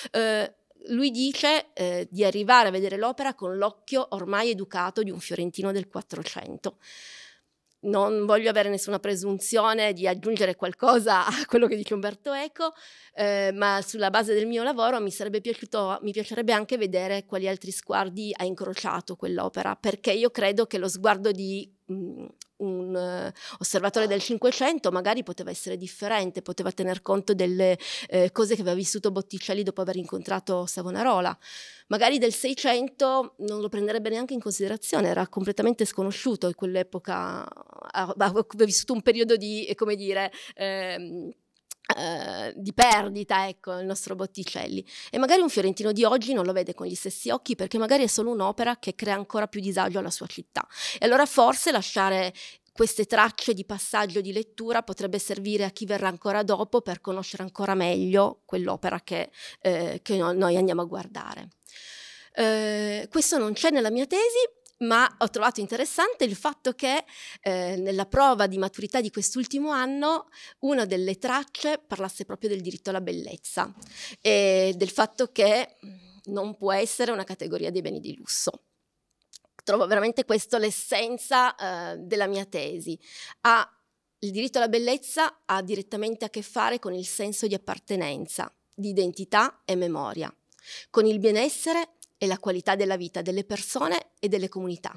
Lui dice di arrivare a vedere l'opera con l'occhio ormai educato di un fiorentino del 400. Non voglio avere nessuna presunzione di aggiungere qualcosa a quello che dice Umberto Eco, ma sulla base del mio lavoro mi piacerebbe anche vedere quali altri sguardi ha incrociato quell'opera, perché io credo che lo sguardo di un osservatore del Cinquecento magari poteva essere differente, poteva tener conto delle cose che aveva vissuto Botticelli dopo aver incontrato Savonarola. Magari del Seicento non lo prenderebbe neanche in considerazione, era completamente sconosciuto in quell'epoca, aveva vissuto un periodo di, come dire, di perdita, ecco, il nostro Botticelli. E magari un fiorentino di oggi non lo vede con gli stessi occhi, perché magari è solo un'opera che crea ancora più disagio alla sua città. E allora forse lasciare queste tracce di passaggio di lettura potrebbe servire a chi verrà ancora dopo per conoscere ancora meglio quell'opera che noi andiamo a guardare. Questo non c'è nella mia tesi, ma ho trovato interessante il fatto che nella prova di maturità di quest'ultimo anno una delle tracce parlasse proprio del diritto alla bellezza e del fatto che non può essere una categoria dei beni di lusso. Trovo veramente questo l'essenza della mia tesi. Il diritto alla bellezza ha direttamente a che fare con il senso di appartenenza, di identità e memoria, con il benessere e la qualità della vita delle persone e delle comunità.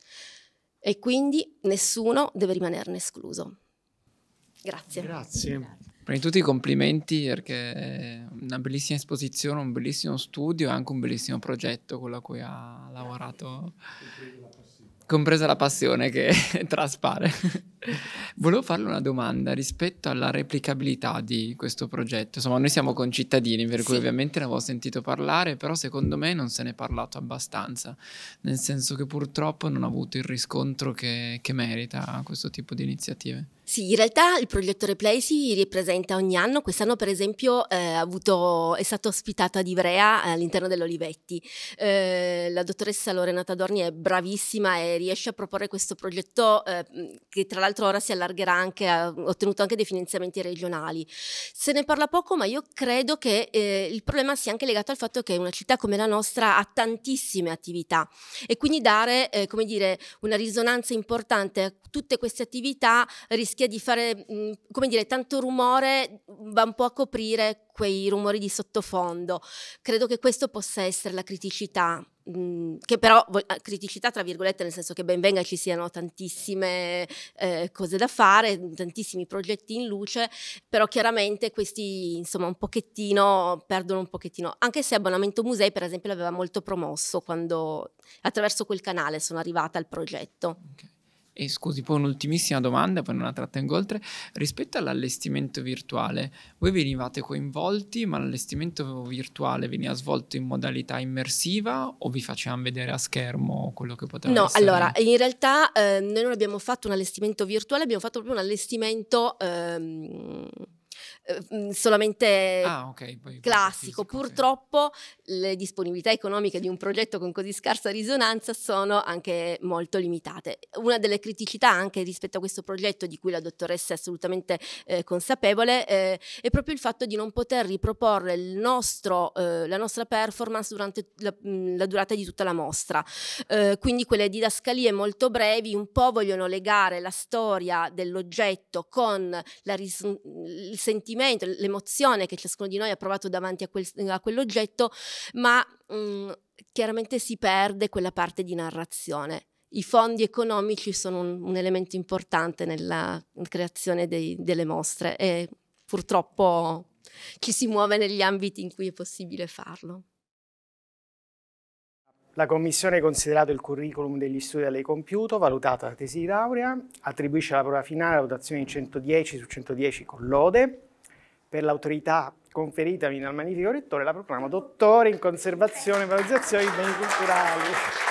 E quindi nessuno deve rimanerne escluso. Grazie. Grazie. Prima di tutto i complimenti, perché è una bellissima esposizione, un bellissimo studio e anche un bellissimo progetto quello a cui ha lavorato, compresa la passione che traspare. Volevo farle una domanda rispetto alla replicabilità di questo progetto. Insomma, noi siamo concittadini, per cui ovviamente ne avevo sentito parlare, però secondo me non se ne è parlato abbastanza, nel senso che purtroppo non ha avuto il riscontro che merita questo tipo di iniziative. Sì, in realtà il progetto Replay si ripresenta ogni anno. Quest'anno, per esempio, è stato ospitato ad Ivrea all'interno dell'Olivetti. La dottoressa Lorenata Dorni è bravissima e riesce a proporre questo progetto che tra l'altro ora si allargherà anche, ha ottenuto anche dei finanziamenti regionali. Se ne parla poco, ma io credo che il problema sia anche legato al fatto che una città come la nostra ha tantissime attività e quindi dare, come dire, una risonanza importante a tutte queste attività rischia di fare, come dire, tanto rumore, va un po' a coprire quei rumori di sottofondo. Credo che questo possa essere la criticità, che però, criticità tra virgolette, nel senso che ben venga ci siano tantissime cose da fare, tantissimi progetti in luce, però chiaramente questi, insomma, un pochettino perdono un pochettino, anche se Abbonamento Musei, per esempio, l'aveva molto promosso quando attraverso quel canale sono arrivata al progetto. Okay. E scusi, poi un'ultimissima domanda, poi non la trattengo oltre. Rispetto all'allestimento virtuale, voi venivate coinvolti, ma l'allestimento virtuale veniva svolto in modalità immersiva o vi facevano vedere a schermo quello che poteva essere? No, allora, in realtà noi non abbiamo fatto un allestimento virtuale, abbiamo fatto proprio un allestimento solamente poi classico. fisico, purtroppo le disponibilità economiche di un progetto con così scarsa risonanza sono anche molto limitate. Una delle criticità anche rispetto a questo progetto, di cui la dottoressa è assolutamente consapevole, è proprio il fatto di non poter riproporre la nostra performance durante la durata di tutta la mostra. Quindi quelle didascalie molto brevi un po' vogliono legare la storia dell'oggetto con il sentimento, l'emozione che ciascuno di noi ha provato davanti a quell'oggetto, ma chiaramente si perde quella parte di narrazione. I fondi economici sono un elemento importante nella creazione delle mostre e purtroppo ci si muove negli ambiti in cui è possibile farlo. La Commissione ha considerato il curriculum degli studi da lei compiuto, valutata la tesi di laurea, attribuisce alla prova finale la votazione di 110 su 110 con lode. Per l'autorità conferitami dal magnifico rettore la proclamo dottore in conservazione e valorizzazione dei beni culturali.